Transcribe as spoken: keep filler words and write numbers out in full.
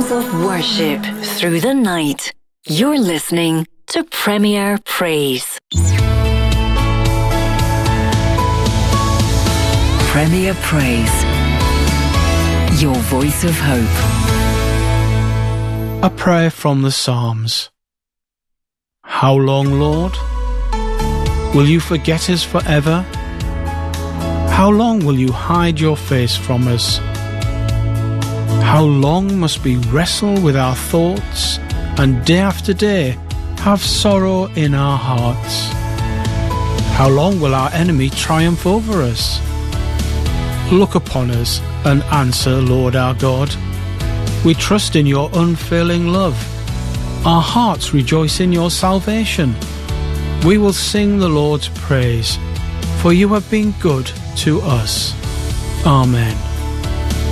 Sounds of worship through the night. You're listening to Premier Praise. Premier Praise. Your voice of hope. A prayer from the Psalms. How long, Lord? Will you forget us forever? How long will you hide your face from us? How long must we wrestle with our thoughts and day after day have sorrow in our hearts? How long will our enemy triumph over us? Look upon us and answer, Lord our God. We trust in your unfailing love. Our hearts rejoice in your salvation. We will sing the Lord's praise, for you have been good to us. Amen.